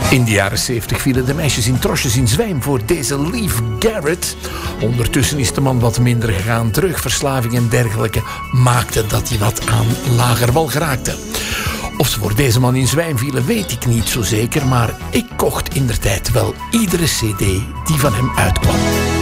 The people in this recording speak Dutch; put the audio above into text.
In de jaren 70 vielen de meisjes in trosjes in zwijm voor deze Leif Garrett. Ondertussen is de man wat minder gegaan. Terugverslaving en dergelijke maakte dat hij wat aan lager wal geraakte. Of ze voor deze man in zwijm vielen, weet ik niet zo zeker. Maar ik kocht indertijd wel iedere cd die van hem uitkwam.